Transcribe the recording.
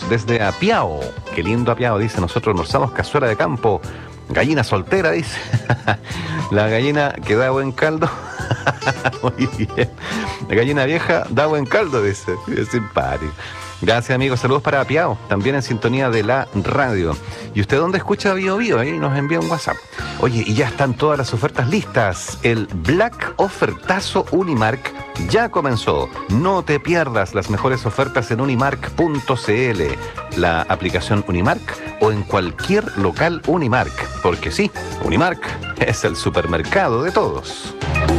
desde Apiao. Qué lindo Apiao, dice. Nosotros almorzamos cazuela de campo. Gallina soltera, dice. La gallina que da buen caldo. Muy bien. La gallina vieja da buen caldo, dice. Es simpático. Gracias, amigos. Saludos para Apiao, también en sintonía de la radio. ¿Y usted dónde escucha Bio Bio? Ahí nos envía un WhatsApp. Oye, y ya están todas las ofertas listas. El Black Ofertazo Unimark ya comenzó. No te pierdas las mejores ofertas en unimark.cl, la aplicación Unimark o en cualquier local Unimark. Porque sí, Unimark es el supermercado de todos.